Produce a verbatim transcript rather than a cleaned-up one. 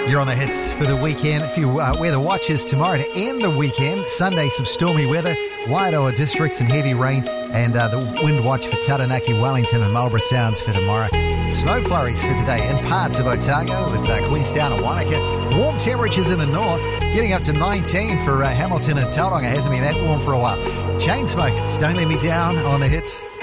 You're on the hits for the weekend. A few uh, weather watches tomorrow to end the weekend. Sunday, some stormy weather. Wairoa district, some heavy rain. And uh, the wind watch for Taranaki, Wellington and Marlborough Sounds for tomorrow. Snow flurries for today in parts of Otago with uh, Queenstown and Wanaka. Warm temperatures in the north, getting up to nineteen for uh, Hamilton and Tauranga. Hasn't been that warm for a while. Chainsmokers, Don't Let Me Down on the hits.